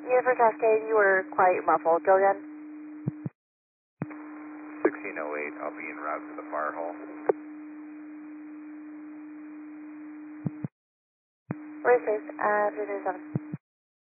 Unifor Cascade, you were quite muffled. Go again. 1608, I'll be en route to the fire hall. Race 6, 337.